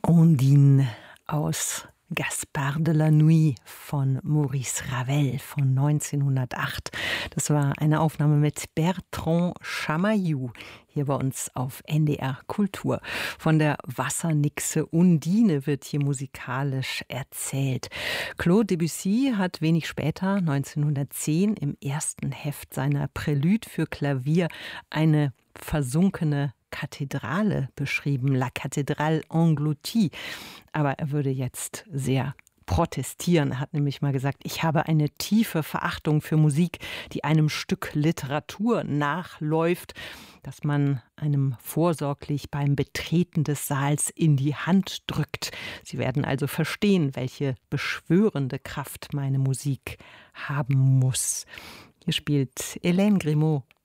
Ondine aus Gaspard de la Nuit von Maurice Ravel von 1908. Das war eine Aufnahme mit Bertrand Chamayou hier bei uns auf NDR Kultur. Von der Wassernixe Undine wird hier musikalisch erzählt. Claude Debussy hat wenig später, 1910, im ersten Heft seiner Prälude für Klavier eine versunkene Kathedrale beschrieben, La Cathédrale Engloutie. Aber er würde jetzt sehr protestieren. Er hat nämlich mal gesagt, ich habe eine tiefe Verachtung für Musik, die einem Stück Literatur nachläuft, das man einem vorsorglich beim Betreten des Saals in die Hand drückt. Sie werden also verstehen, welche beschwörende Kraft meine Musik haben muss. Hier spielt Hélène Grimaud